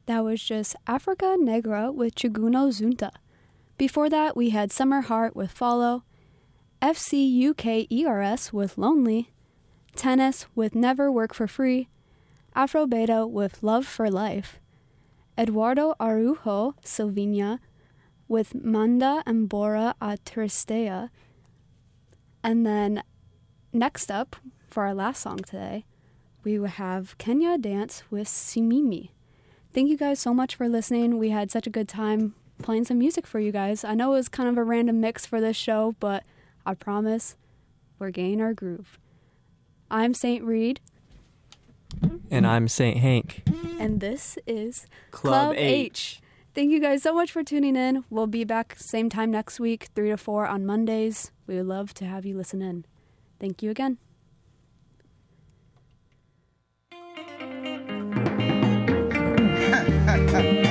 That was just Africa Negra with Chiguno Zunta. Before that, we had Summer Heart with Follow, FCUKERS with Lonely, Tennis with Never Work for Free, Afro Beta with Love for Life, Eduardo Arujo Silvina with Manda Embora a Tristea, and then next up, for our last song today, we will have Kenya Dance with Simimi. Thank you guys so much for listening. We had such a good time playing some music for you guys. I know it was kind of a random mix for this show, but I promise we're getting our groove. I'm St. Reed. And I'm St. Hank. And this is Club H. Thank you guys so much for tuning in. We'll be back same time next week, 3 to 4 on Mondays. We would love to have you listen in. Thank you again.